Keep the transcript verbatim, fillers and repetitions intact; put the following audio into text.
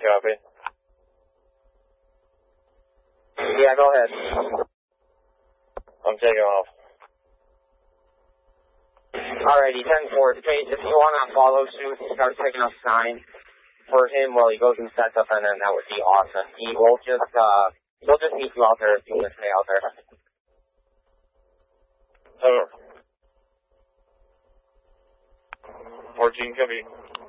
Copy. Yeah, go ahead. I'm taking off. Alrighty, ten four. If you want to follow suit, start picking up sign for him while he goes and sets up, and then that would be awesome. He will just, uh, he'll just meet you out there if you want to stay out there. Over. fourteen, copy.